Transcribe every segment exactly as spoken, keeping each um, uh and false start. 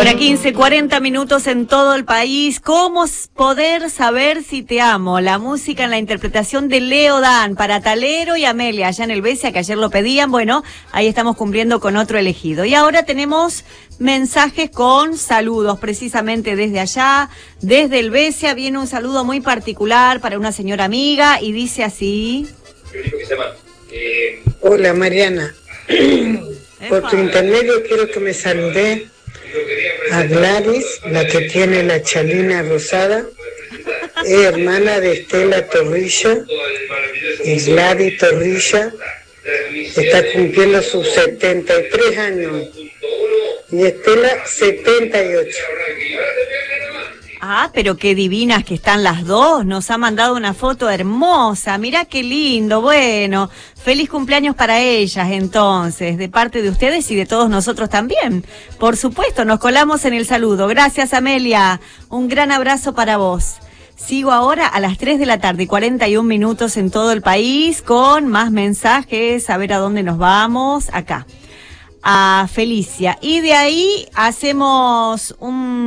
Hora quince, cuarenta minutos en todo el país. ¿Cómo poder saber si te amo? La música en la interpretación de Leo Dan para Talero y Amelia, allá en el Besia, que ayer lo pedían. Bueno, ahí estamos cumpliendo con otro elegido. Y ahora tenemos mensajes con saludos, precisamente desde allá, desde el Besia. Viene un saludo muy particular para una señora amiga y dice así. Hola Mariana, por tu intermedio quiero que me salude a Gladys, la que tiene la chalina rosada, es hermana de Estela Torrilla, y Gladys Torrilla está cumpliendo sus setenta y tres años, y Estela setenta y ocho. Ah, pero qué divinas que están las dos. Nos ha mandado una foto hermosa. Mirá qué lindo. Bueno, feliz cumpleaños para ellas entonces, de parte de ustedes y de todos nosotros también. Por supuesto, nos colamos en el saludo. Gracias, Amelia. Un gran abrazo para vos. Sigo ahora a las tres de la tarde, cuarenta y un minutos en todo el país, con más mensajes, a ver a dónde nos vamos. Acá, a Felicia. Y de ahí hacemos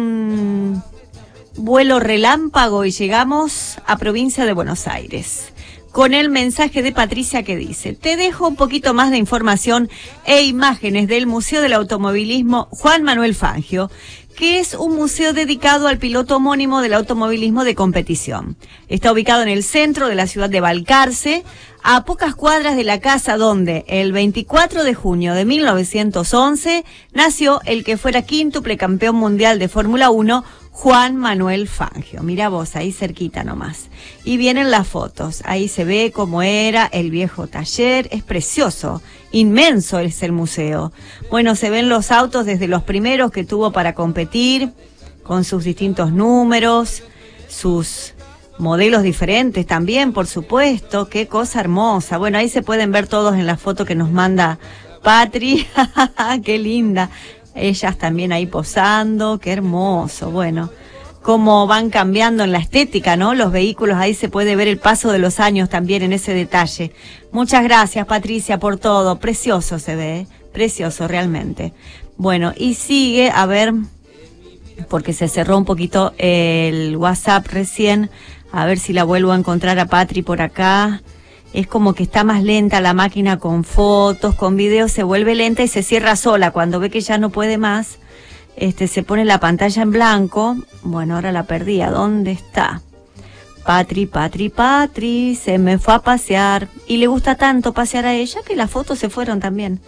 un vuelo relámpago y llegamos a provincia de Buenos Aires, con el mensaje de Patricia que dice: te dejo un poquito más de información e imágenes del Museo del Automovilismo Juan Manuel Fangio, que es un museo dedicado al piloto homónimo del automovilismo de competición. Está ubicado en el centro de la ciudad de Balcarce, a pocas cuadras de la casa donde el veinticuatro de junio de mil novecientos once nació el que fuera quíntuple campeón mundial de Fórmula uno, Juan Manuel Fangio. Mira vos, ahí cerquita nomás. Y vienen las fotos. Ahí se ve cómo era el viejo taller. Es precioso, inmenso es el museo. Bueno, se ven los autos desde los primeros que tuvo para competir, con sus distintos números, sus modelos diferentes también, por supuesto. Qué cosa hermosa. Bueno, ahí se pueden ver todos en la foto que nos manda Patri. Qué linda. Ellas también ahí posando, qué hermoso. Bueno, cómo van cambiando en la estética, ¿no? Los vehículos, ahí se puede ver el paso de los años también en ese detalle. Muchas gracias, Patricia, por todo. Precioso se ve, ¿eh? Precioso realmente. Bueno, y sigue, a ver, porque se cerró un poquito el WhatsApp recién, a ver si la vuelvo a encontrar a Patri por acá. Es como que está más lenta la máquina con fotos, con videos, se vuelve lenta y se cierra sola. Cuando ve que ya no puede más, este, se pone la pantalla en blanco. Bueno, ahora la perdí. ¿A dónde está? Patri, Patri, Patri, se me fue a pasear. Y le gusta tanto pasear a ella que las fotos se fueron también.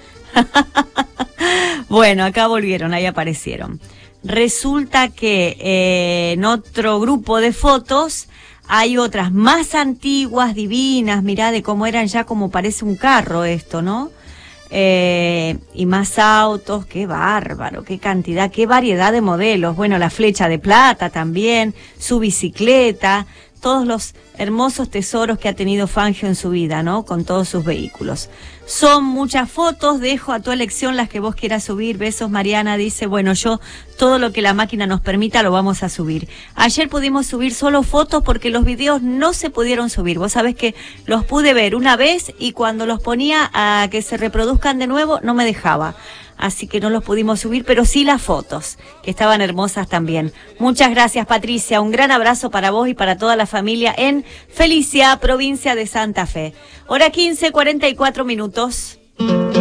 Bueno, acá volvieron, ahí aparecieron. Resulta que eh, en otro grupo de fotos hay otras más antiguas, divinas, mirá de cómo eran ya, como parece un carro esto, ¿no? Eh, y más autos, qué bárbaro, qué cantidad, qué variedad de modelos. Bueno, la flecha de plata también, su bicicleta, todos los hermosos tesoros que ha tenido Fangio en su vida, ¿no? Con todos sus vehículos. Son muchas fotos, dejo a tu elección las que vos quieras subir. Besos, Mariana, dice, bueno, yo todo lo que la máquina nos permita lo vamos a subir. Ayer pudimos subir solo fotos porque los videos no se pudieron subir. Vos sabés que los pude ver una vez y cuando los ponía a que se reproduzcan de nuevo no me dejaba. Así que no los pudimos subir, pero sí las fotos, que estaban hermosas también. Muchas gracias, Patricia. Un gran abrazo para vos y para toda la familia en Felicia, provincia de Santa Fe. Hora quince, cuarenta y cuatro minutos.